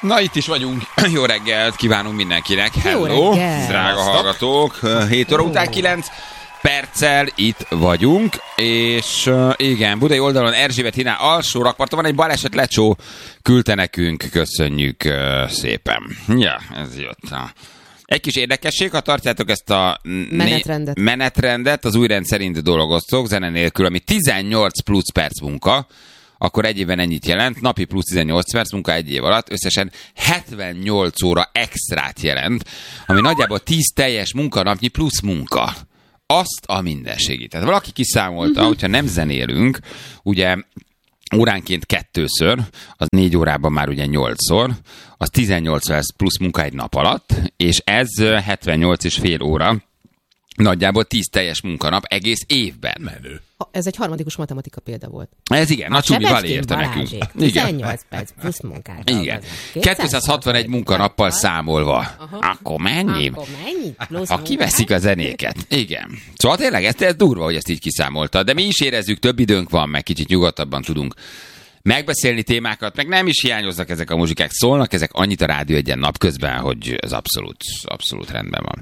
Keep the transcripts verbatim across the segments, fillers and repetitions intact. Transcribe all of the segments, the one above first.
Na, itt is vagyunk. Jó reggelt kívánunk mindenkinek. Hello, Jó reggelt. Drága hallgatók. hét óra után kilenc perccel itt vagyunk, és uh, igen, Budai oldalon Erzsébet hídnál alsó rakparton van egy baleset, lecsó küldte nekünk, köszönjük uh, szépen. Ja, ez jött. Uh. Egy kis érdekesség, ha tartjátok ezt a menetrendet, né- menetrendet az új rend szerint dolgoztok, zene nélkül, ami tizennyolc plusz perc munka, akkor egy évben ennyit jelent, napi plusz tizennyolc perc munka egy év alatt, összesen hetvennyolc óra extrát jelent, ami nagyjából tíz teljes munkanapnyi plusz munka. Azt a mindenségét. Tehát valaki kiszámolta, uh-huh. hogyha nem zenélünk, ugye óránként kettőször, az négy órában már ugye nyolcszor, az tizennyolc perc plusz munka egy nap alatt, és ez hetvennyolc és fél óra, nagyjából tíz teljes munkanap egész évben. Menő. Ez egy harmadikus matematika példa volt. Ez igen, a Csubi Vali érte nekünk. tizennyolc perc plusz munkát. Igen. kétszázhatvanegy munkanappal számolva. Aha. Akkor mennyi? Akkor mennyi? Plusz ha kiveszik a zenéket. Igen. Szóval tényleg ez, ez durva, hogy ezt így kiszámolta. De mi is érezzük, több időnk van, meg kicsit nyugodtabban tudunk megbeszélni témákat, meg nem is hiányoznak ezek a muzsikák. Szólnak ezek annyit a Rádió Egyen napközben, hogy ez abszolút, abszolút rendben van.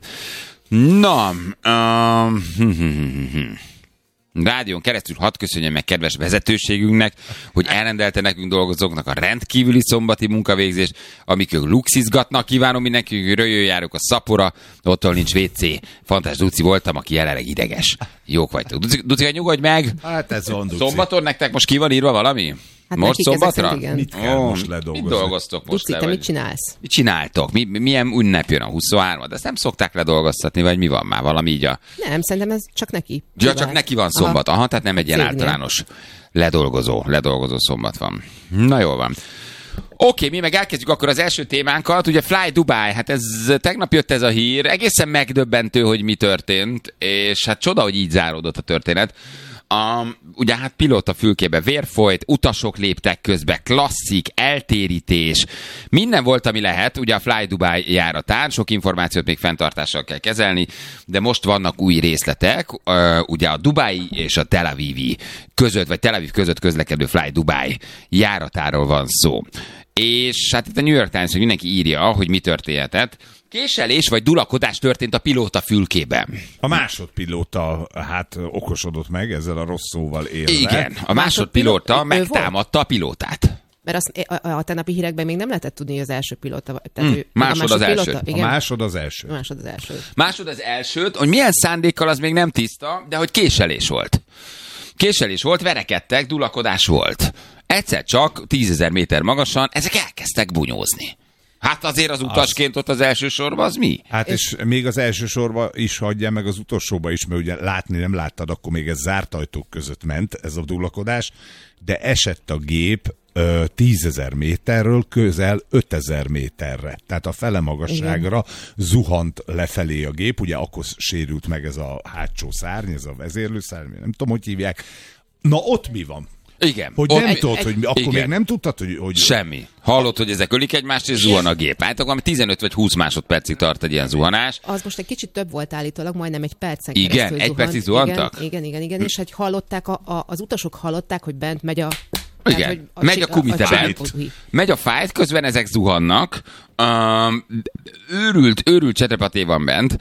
Na, um, hm, hm, hm, hm. Rádión keresztül hadd köszönjem meg kedves vezetőségünknek, hogy elrendelte nekünk dolgozóknak a rendkívüli szombati munkavégzést, amikor luxizgatnak. Kívánom mindenki, hogy röjöjjárok a Szapora, ottól nincs vé cé. Fantás Duci voltam, aki jelenleg ideges. Jók vagytok. Duci, Duci nyugodj meg! Hát ez van, Duci. Szombaton nektek most ki van írva valami? Hát most szombatra? Mit kell oh, most ledolgozni? Mit dolgoztok most? Duci, te mit csinálsz? Mit csináltok? Mi, milyen ünnep jön a huszonharmad? De ezt nem szokták ledolgoztatni, vagy mi van már? Valami így a... Nem, szerintem ez csak neki. Ja, csak neki van szombat. Aha, Aha tehát nem egy ilyen általános ledolgozó, ledolgozó szombat van. Na jól van. Oké, okay, mi meg elkezdjük akkor az első témánkat. Ugye Fly Dubai, hát ez tegnap jött ez a hír. Egészen megdöbbentő, hogy mi történt, és hát csoda, hogy így záródott a történet. Um, ugye hát pilóta fülkébe vér folyt, utasok léptek közbe, klasszik, eltérítés, minden volt, ami lehet, ugye a Fly Dubai járatán, sok információt még fenntartással kell kezelni, de most vannak új részletek, uh, ugye a Dubai és a Tel Avivi között, vagy Tel Aviv között közlekedő Fly Dubai járatáról van szó. És hát itt a New York Times, hogy mindenki írja, hogy mi történhetett. Késelés vagy dulakodás történt a pilóta fülkében. A másodpilóta hát okosodott meg ezzel a rossz szóval élve. Igen, a másodpilóta megtámadta a pilótát. Mert azt, a, a, a tegnapi hírekben még nem lehetett tudni, hogy az első pilóta. Tehát hmm, ő, másod a az első. Pilóta, igen? A másod az első. A másod az első. Másod az elsőt, hogy milyen szándékkal az még nem tiszta, de hogy késelés volt. Késelés volt, verekedtek, dulakodás volt. Egyszer csak tízezer méter magasan ezek elkezdtek bunyózni. Hát azért az utasként ott az első sorban, az mi? Hát és, és még az első sorban is hagyja, meg az utolsóba is, mert ugye látni nem láttad, akkor még ez zárt ajtók között ment, ez a dulakodás, de esett a gép ö, tízezer méterről közel ötezer méterre. Tehát a fele magasságra igen. zuhant lefelé a gép, ugye akkor sérült meg ez a hátsó szárny, ez a vezérlőszárny, nem tudom, hogy hívják. Na ott mi van? Igen. Hogy nem tudod, hogy mi, akkor igen. még nem tudtad, hogy, hogy... Semmi. Hallott, hogy ezek ölik egymást, és zuhan a gép. Hát akkor tizenöt vagy húsz másodpercig tart egy ilyen zuhanás. Az most egy kicsit több volt állítólag, majdnem egy percen igen, keresztül egy zuhant. percig zuhantak? Igen, igen, igen, igen. Hm. És hogy hallották, a, a, az utasok hallották, hogy bent megy a... Igen, tehát, a megy a kumite bent, megy a fájt, közben ezek zuhannak, um, őrült, őrült csetrepaté van bent,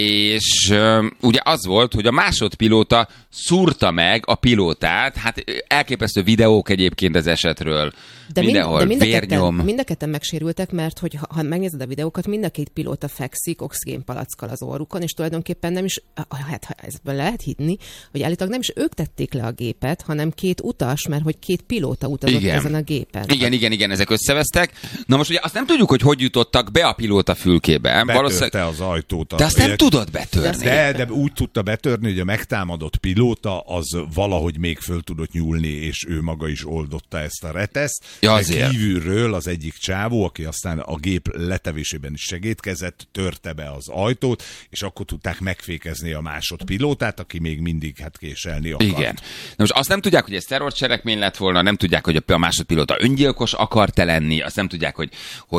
és um, ugye az volt, hogy a másodpilóta szúrta meg a pilótát, hát elképesztő videók egyébként az esetről, de mindenhol mind, de mind vérnyom. Mind a ketten megsérültek, mert hogy ha, ha megnézed a videókat, mind a két pilóta fekszik oxigénpalackkal az orrukon, és tulajdonképpen nem is, hát ha ezben lehet hinni, hogy állítólag nem is ők tették le a gépet, hanem két utas, mert hogy két pilóta utazott igen. ezen a gépen. Igen, igen, igen, ezek összevesztek. Na most ugye azt nem tudjuk, hogy hogy jutottak be a pilóta fülkébe. Betörte Valószínűleg... az ajtót. De azt nem tudod betörni. De, de úgy tudta betörni, hogy a megtámadott pilóta az valahogy még föl tudott nyúlni, és ő maga is oldotta ezt a reteszt. Ja, azért. Kívülről az egyik csávó, aki aztán a gép letevésében is segítkezett, törte be az ajtót, és akkor tudták megfékezni a másodpilótát, aki még mindig hát késelni akart. Igen. Na most azt nem tudják, hogy ez terrorcselekmény lett volna, nem tudják, hogy a másodpilóta öngyilkos akart-e lenni, azt nem tudják, hogy, hogy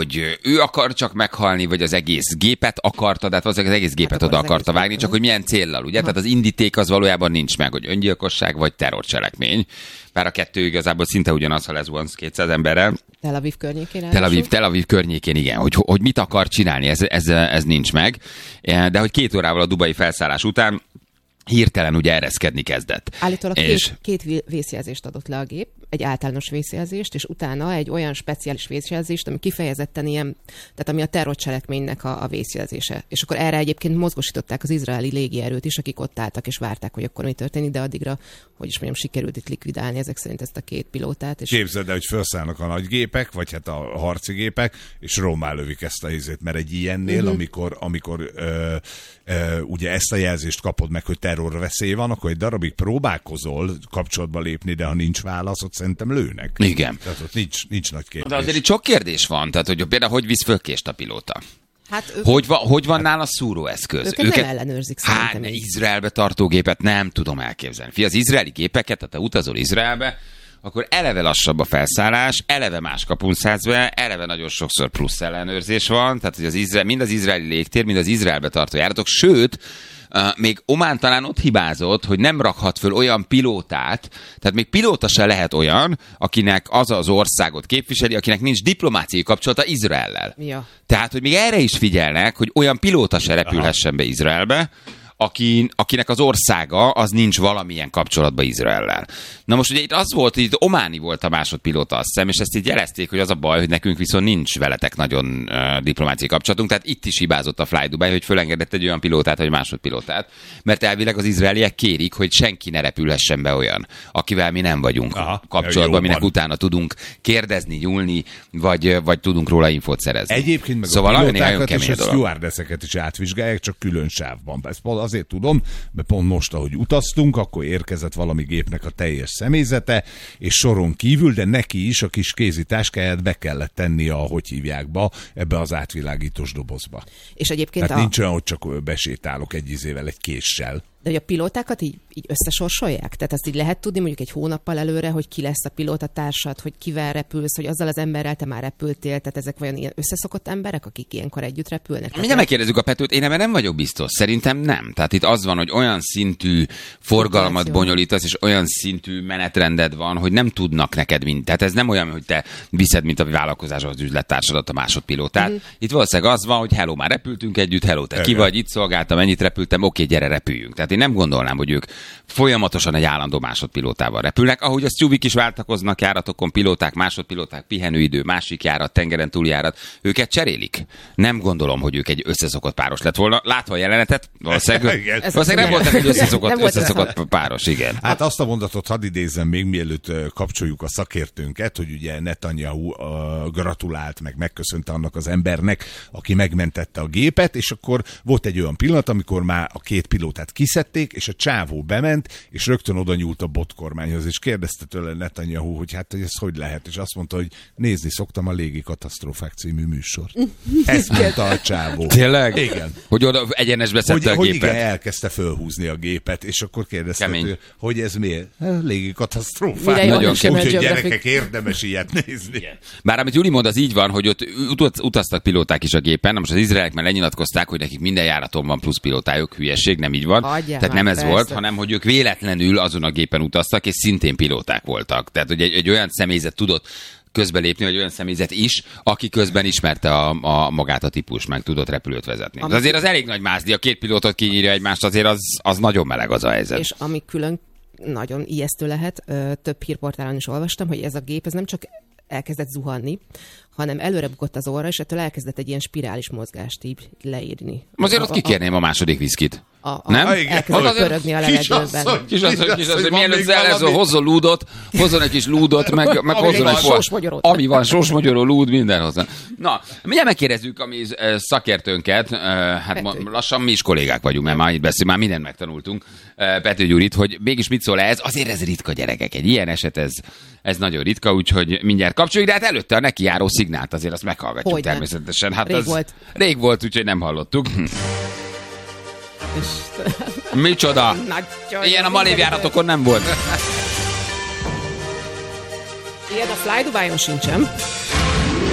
ő akar csak meghalni, vagy az egész gépet akarta, de hát az egész gépet hát oda akarta vágni, csak hogy milyen céllal, ugye? Ha. Tehát az indíték az valójában nincs meg, hogy öngyilkosság vagy terrorcselekmény. Bár a kettő igazából szinte ugyanaz, ha lesz kétszáz emberrel. Tel Aviv környékén. Tel Aviv, Tel Aviv környékén, igen. Hogy, hogy mit akar csinálni, ez, ez, ez nincs meg. De hogy két órával a dubai felszállás után hirtelen ugye ereszkedni kezdett. Állítólag és... két, két vészjelzést adott le a gép, egy általános vészjelzést, és utána egy olyan speciális vészjelzést, ami kifejezetten ilyen, tehát ami a terrorcselekménynek a, a vészjelzése. És akkor erre egyébként mozgósították az izraeli légierőt is, akik ott álltak és várták, hogy akkor mi történik, de addigra, hogy is mondjam, sikerült itt likvidálni ezek szerint ezt a két pilótát. És... Képzeld el, hogy felszállnak a nagy gépek, vagy hát a harci gépek, és rommá lövik ezt a helyzet, mert egy ilyennél, uh-huh. amikor, amikor ö, ö, ugye ezt a jelzést kapod meg, hogy terrorveszély van, akkor egy darabig próbálkozol kapcsolatba lépni, de ha nincs válasz, ott szerintem lőnek. Igen. Tehát ott nincs, nincs nagy kérdés. De azért itt sok kérdés van, tehát hogy például hogy visz fölkést a pilóta? Hát ők... Hogy, va, hogy van nála szúróeszköz? Őket, őket nem ellenőrzik szerintem. Hát, Izraelbe tartó gépet nem tudom elképzelni. Fia, az izraeli gépeket, tehát te utazol Izraelbe, akkor eleve lassabb a felszállás, eleve más kapun szállsz be, eleve nagyon sokszor plusz ellenőrzés van, tehát hogy az Izrael, mind az izraeli légtér, mind az Izraelbe tartó járatok, sőt, Uh, még Omán talán ott hibázott, hogy nem rakhat föl olyan pilótát, tehát még pilóta se lehet olyan, akinek az az országot képviseli, akinek nincs diplomáciai kapcsolata Izraellel. Ja. Tehát, hogy még erre is figyelnek, hogy olyan pilóta se repülhessen be Izraelbe, Aki, akinek az országa az nincs valamilyen kapcsolatban Izraellel. Na most ugye itt az volt, hogy itt ománi volt a másodpilóta, azt hiszem, és ezt így jelezték, hogy az a baj, hogy nekünk viszont nincs veletek nagyon uh, diplomáciai kapcsolatunk, tehát itt is hibázott a Fly Dubai, hogy fölengedett egy olyan pilótát, vagy másodpilótát, mert elvileg az izraeliek kérik, hogy senki ne repülhessen be olyan, akivel mi nem vagyunk Aha, kapcsolatban, minek utána tudunk kérdezni, nyúlni, vagy, vagy tudunk róla infót szerezni. Egyébként meg szóval a pilótákat és a stewardesseket is átvizsgálják, csak külön sávban. Ez azért tudom, mert pont most, ahogy utaztunk, akkor érkezett valami gépnek a teljes személyzete, és soron kívül, de neki is a kis kézi táskáját be kellett tenni a, hogy hívják ba, ebbe az átvilágítós dobozba. És egyébként Tehát a... nincs olyan, hogy csak besétálok egy izével, egy késsel. De hogy a pilótákat így, így összesorsolják? Tehát azt így lehet tudni mondjuk egy hónappal előre, hogy ki lesz a pilótatársad, hogy kivel repülsz, hogy azzal az emberrel te már repültél, tehát ezek vajon ilyen összeszokott emberek, akik ilyenkor együtt repülnek? Mindjárt megkérdezzük a Petőt, én ebben nem vagyok biztos. Szerintem nem. Tehát itt az van, hogy olyan szintű forgalmat bonyolítasz, és olyan szintű menetrended van, hogy nem tudnak neked mind. Tehát ez nem olyan, hogy te viszed, mint a vállalkozáshoz az üzlettársadat a másodpilótát. Mm. Itt valószínűleg az van, hogy hello, már repültünk együtt, hello, te ki vagy, itt szolgáltam, mennyit repültem, oké, gyere, repüljünk. Tehát én nem gondolnám, hogy ők folyamatosan egy állandó másodpilótával repülnek, ahogy a sztjúvik is váltakoznak járatokon, pilóták, másodpilóták, pihenőidő, másik járat, tengeren túljárat, őket cserélik. Nem gondolom, hogy ők egy összeszokott páros lett volna. Látva a jelenetet, valószínűleg, valószínűleg nem voltak egy összeszokott, nem összeszokott páros, igen. Hát azt a mondatot hadd idézzem még, mielőtt kapcsoljuk a szakértőnket, hogy ugye Netanyahu uh, gratulált, meg megköszönte annak az embernek, aki megmentette a gépet, és akkor volt egy olyan pillanat, amikor már a két pilótát kiszedték, és a csávó bement, és rögtön oda nyúlt a botkormányhoz, és kérdezte tőle Netanyahu, hogy hát hogy ez hogy lehet, és azt mondta, hogy nézni szoktam a Légi Katasztrófák című műsort. Ezt mondta a csávó. Tényleg? Igen. Hogy oda egyenesbe szedte a hogy gépet. Hogy igen, elkezdte fölhúzni a gépet, és akkor kérdezte tőle, hogy ez miért? Légi Katasztrófák. Nagyon kemény. Úgyhogy gyerekek, érdemes ilyet nézni. Igen. Bár amit Júli mond, az így van, hogy ott utaztak pilóták is a gépen, most az izraelek már lenyilatkozták, hogy nekik minden járaton van plusz pilótájuk, hülyeség, nem így van. Adjál Tehát nem ez persze. volt, hanem hogy ők véletlenül azon a gépen utaztak, és szintén pilóták voltak. Tehát, hogy egy, egy olyan személyzet tudott közbelépni, vagy olyan személyzet is, aki közben ismerte a, a magát a típus, meg tudott repülőt vezetni. Ami... azért az elég nagy mázdi, a két pilótot kinyírja egymást, azért az, az nagyon meleg az a helyzet. És ami külön nagyon ijesztő lehet, több hírportálon is olvastam, hogy ez a gép, ez nem csak elkezdett zuhanni, hanem előre bukott az orra, és ettől elkezdett egy ilyen spirális mozgást így leírni. Azért ott kikérném a második viszkit. A, a, nem? Elkezdett pörögni a levegőben. Kisasszony, kisasszony, mielőtt elezol, hozzon lúdot, hozzon egy kis lúdot, meg, meg hozzon egy sósmagyarót. Ami van, sósmagyaró, lúd, minden hozzon. Na, mindjárt megkérdezzük a mi szakértőnket, hát Pető. Lassan mi is kollégák vagyunk, mert már itt beszél, már mindent megtanultunk, Pető Gyurit, hogy mégis mit szól ez, azért ez ritka, gyerekek, egy ilyen eset, ez, ez nagyon ritka, úgyhogy mindjárt kapcsoljuk, de hát előtte a neki járó szignált azért azt meghallgatjuk Hogyne. természetesen. Hát rég az volt. Rég volt, úgyhogy nem hallottuk. Micsoda? Ilyen a malévjáratokon nem volt. Ilyen a Fly Dubai-on sincsen.